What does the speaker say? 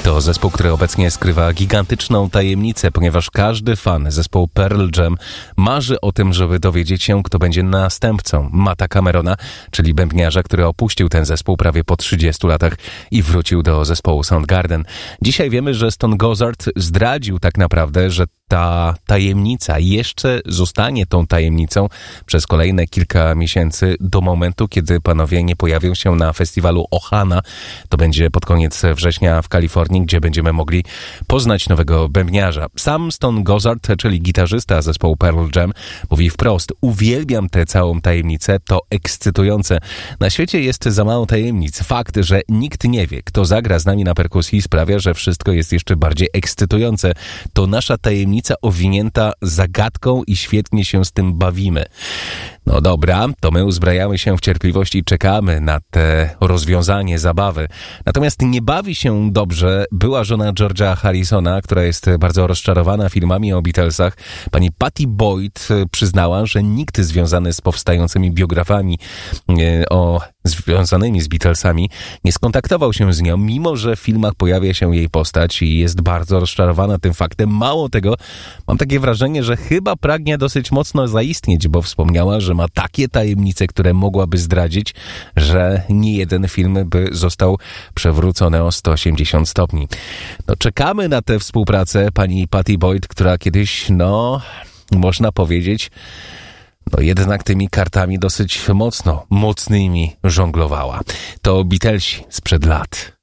To zespół, który obecnie skrywa gigantyczną tajemnicę, ponieważ każdy fan zespołu Pearl Jam marzy o tym, żeby dowiedzieć się, kto będzie następcą Matta Camerona, czyli bębniarza, który opuścił ten zespół prawie po 30 latach i wrócił do zespołu Soundgarden. Dzisiaj wiemy, że Stone Gossard zdradził tak naprawdę, że ta tajemnica jeszcze zostanie tą tajemnicą przez kolejne kilka miesięcy do momentu, kiedy panowie nie pojawią się na festiwalu Ohana. To będzie pod koniec września w Kalifornii, gdzie będziemy mogli poznać nowego bębniarza. Sam Stone Gossard, czyli gitarzysta zespołu Pearl Jam, mówi wprost: uwielbiam tę całą tajemnicę, to ekscytujące. Na świecie jest za mało tajemnic. Fakt, że nikt nie wie, kto zagra z nami na perkusji, sprawia, że wszystko jest jeszcze bardziej ekscytujące. To nasza tajemnica owinięta zagadką i świetnie się z tym bawimy. No dobra, to my uzbrajamy się w cierpliwość i czekamy na te rozwiązanie zabawy. Natomiast nie bawi się dobrze była żona George'a Harrisona, która jest bardzo rozczarowana filmami o Beatlesach. Pani Patty Boyd przyznała, że nikt związany z powstającymi biografami związanymi z Beatlesami nie skontaktował się z nią, mimo że w filmach pojawia się jej postać i jest bardzo rozczarowana tym faktem. Mało tego, mam takie wrażenie, że chyba pragnie dosyć mocno zaistnieć, bo wspomniała, że ma takie tajemnice, które mogłaby zdradzić, że nie jeden film by został przewrócony o 180 stopni. No, czekamy na tę współpracę pani Patty Boyd, która kiedyś, można powiedzieć, jednak tymi kartami dosyć mocnymi żonglowała. To Beatlesi sprzed lat.